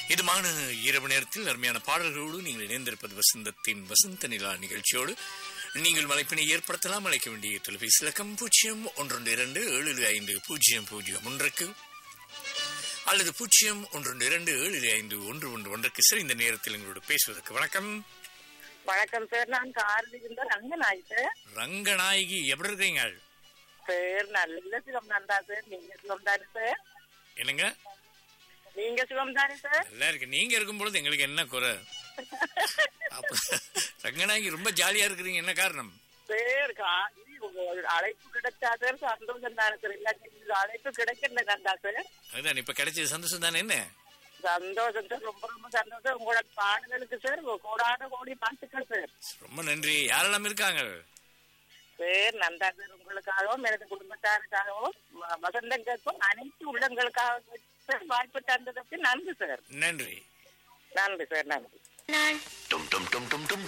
இதமான இரவு நேரத்தில் அருமையான பாடல்களோடு நீங்கள் இணைந்திருப்பது வசந்தத்தின் வசந்த நிலா நிகழ்ச்சியோடு. நீங்கள் அழைப்பினை ஏற்படுத்தலாம். அழைக்க வேண்டிய தொலைபேசி இலக்கம் 0122750001 அல்லது 01272511 சரி. இந்த நேரத்தில் எங்களோட பேசுவதற்கு வணக்கம். வணக்கம் சார், நான் கார்த்திகிந்த ரங்கநாயகி சார். ரங்கநாயகி எப்படி இருக்கீங்க சார்? நல்ல சுகம் தான் சார். நீங்க சுகம் தானே சார்? என்னங்க? நீங்க சுகம் தானே சார்? நல்லா இருக்கு. நீங்க இருக்கும்பொழுது எங்களுக்கு என்ன குறை? ரங்கநாயகி ரொம்ப ஜாலியா இருக்கிறீங்க, என்ன காரணம் சார்? அழைப்பு கிடைச்சா சார் சந்தோஷம் தானே சார். இல்லாட்டி அழைப்பு கிடைக்கல கண்டா சார். அதுதான் இப்ப கிடைச்சது சந்தோஷம் தானே. என்ன சந்தோஷம் சார், ரொம்ப ரொம்ப சந்தோஷம். உங்களோட பாடல்களுக்கு சார் கோடான கோடி வாழ்த்துக்கள் சார். ரொம்ப நன்றி. யாரெல்லாம் இருக்காங்க சார்? நன்றா சார். உங்களுக்காகவும் எனது குடும்பத்தாருக்காகவும் வசந்தங்களுக்கும் அனைத்து உள்ளங்களுக்காகவும் சார் வாய்ப்பு தந்ததற்கு நன்றி சார். நன்றி. நன்றி சார், நன்றி.